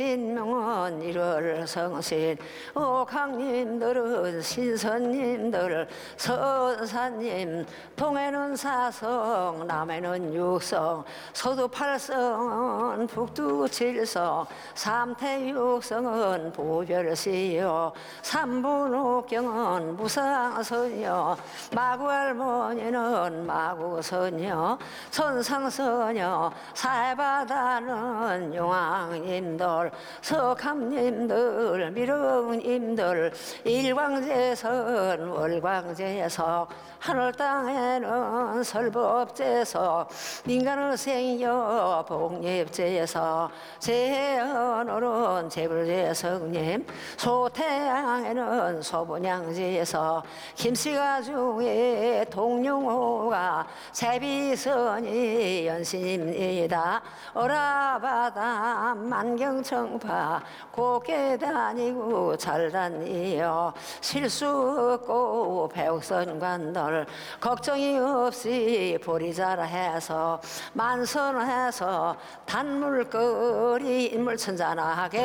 인명은 1월 성신 오강님들은 신선님들 선사님 동해는 사성 남해는 육성 서도 8성은 북두 7성 삼태 육성은 보별시요 삼분옥경은 무상선여 마구할머니는 마구선여 선상선여 사해바다는 용왕님들 석함님들 미령님들 일광제선 월광제석 하늘 땅에는 설법제석 민간을 생여 복립제석 제언어른 제불제석님 소태양에는 소분양제석 김씨가 중에 동룡호가 제비선이 연신입니다. 어라바다 만경청파 곱게 다니고 잘 다니요 실수 없고 배옥선관들 걱정이 없이 보리 잘해서 만선해서 단물거리 인물천잔하게